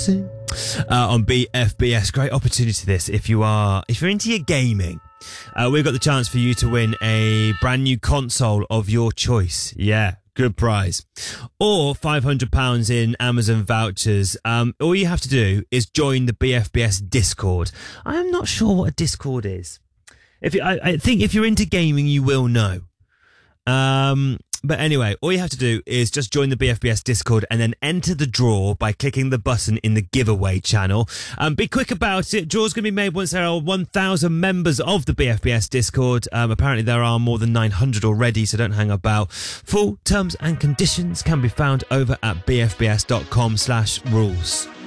on BFBS. Great opportunity this if you're into your gaming. We've got the chance for you to win a brand new console of your choice. Yeah, good prize. Or £500 in Amazon vouchers. All you have to do is join the BFBS Discord. I am not sure what a Discord is. I think if you're into gaming, you will know. But anyway, all you have to do is just join the BFBS Discord and then enter the draw by clicking the button in the giveaway channel. Be quick about it. Draw's going to be made once there are 1,000 members of the BFBS Discord. Apparently there are more than 900 already, so don't hang about. Full terms and conditions can be found over at bfbs.com/rules.